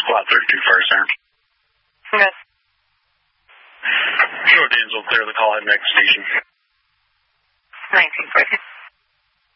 Flat 32 Fire Siren. Okay. Show Dansville clear the call at next station.